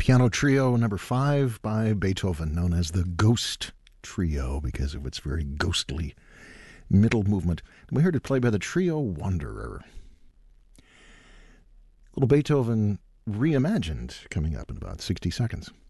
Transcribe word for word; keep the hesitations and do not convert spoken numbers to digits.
Piano Trio number five by Beethoven, known as the Ghost Trio because of its very ghostly middle movement. We heard it played by the Trio Wanderer. Little Beethoven reimagined coming up in about sixty seconds.